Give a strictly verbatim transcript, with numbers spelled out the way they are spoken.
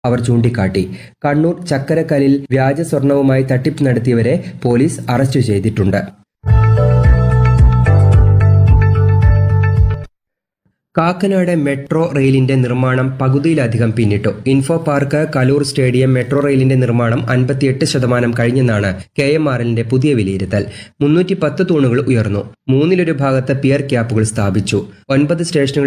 അവർ ചൂണ്ടിക്കാട്ടി. കണ്ണൂർ ചക്കരക്കല്ലിൽ വ്യാജ സ്വർണവുമായി തട്ടിപ്പ് നടത്തിയവരെ പോലീസ് അറസ്റ്റ് ചെയ്തിട്ടുണ്ട്. കാക്കനാട് മെട്രോ റെയിലിന്റെ നിർമ്മാണം പകുതിയിലധികം പിന്നിട്ടു. Info park, Kaloor stadium metro റെയിലിന്റെ നിർമ്മാണം അൻപത്തിയെട്ട് ശതമാനം കഴിഞ്ഞെന്നാണ് കെ എം ആർ എല്ലിന്റെ പുതിയ വിലയിരുത്തൽ. മുന്നൂറ്റി പത്ത് തൂണുകൾ ഉയർന്നു. മൂന്നിലൊരു ഭാഗത്ത് പിയർ ക്യാപ്പുകൾ സ്ഥാപിച്ചു. ഒൻപത് സ്റ്റേഷനുകൾ